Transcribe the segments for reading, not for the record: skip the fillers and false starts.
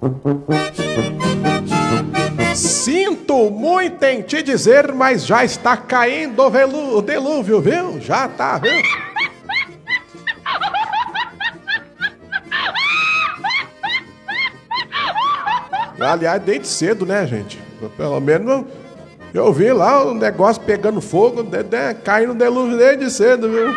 Sinto muito em te dizer, mas já está caindo o delúvio, viu? Já tá, viu? Aliás, desde cedo, né, gente? Pelo menos eu vi lá o negócio pegando fogo, caindo o delúvio desde cedo, viu?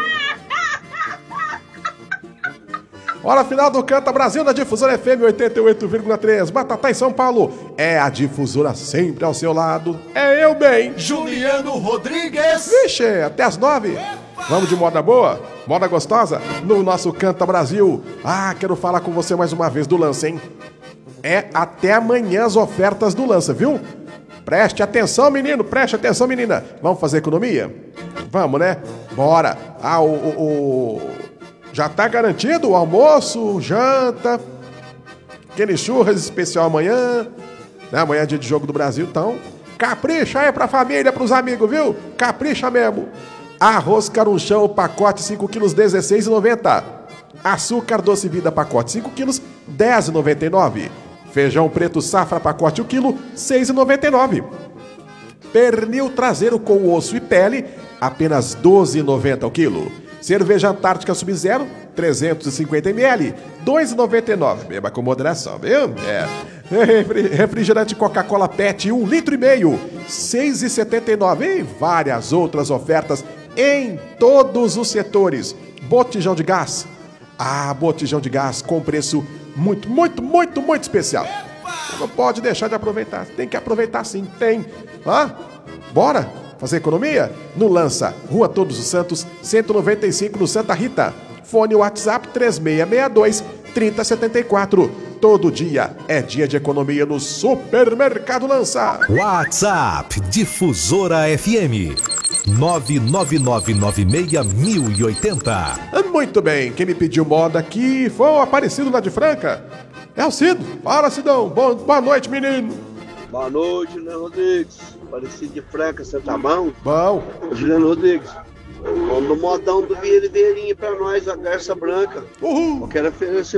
Hora final do Canta Brasil na Difusora FM 88,3. Matatá em São Paulo. É a Difusora sempre ao seu lado. É eu bem, Juliano Rodrigues. Vixe, até as 9. Vamos de moda boa? Moda gostosa? No nosso Canta Brasil. Ah, quero falar com você mais uma vez do Lança, hein? É até amanhã as ofertas do Lança, viu? Preste atenção, menino, preste atenção, menina. Vamos fazer economia? Vamos, né? Bora. Ah, já tá garantido o almoço, janta, aquele churras especial amanhã, né? Amanhã é dia de jogo do Brasil, então capricha aí pra família, pros amigos, viu? Capricha mesmo. Arroz carunchão, pacote 5 quilos, R$16,90. Açúcar doce vida, pacote 5 quilos, R$10,99. Feijão preto safra, pacote 1 quilo, R$6,99. Pernil traseiro com osso e pele, apenas R$12,90 o quilo. Cerveja Antártica Sub-Zero, 350 ml, R$2,99. Beba com moderação, viu? Refrigerante Coca-Cola PET, 1,5 litro, R$6,79. E várias outras ofertas em todos os setores. Botijão de gás. Ah, botijão de gás com preço muito especial. Não pode deixar de aproveitar. Tem que aproveitar sim, tem. Bora fazer economia? No Lança, Rua Todos os Santos, 195 no Santa Rita. Fone WhatsApp 3662-3074. Todo dia é dia de economia no Supermercado Lança. WhatsApp Difusora FM 999961080. Muito bem, quem me pediu moda aqui foi o Aparecido lá de Franca. É o Cido. Fala, Cidão. Boa noite, menino. Boa noite, Juliano Rodrigues. Aparecido de Franca, você tá bom? Bom. Juliano Rodrigues, vamos no modão do Vieira Veirinha pra nós, a garça branca. Uhul. Eu quero oferecer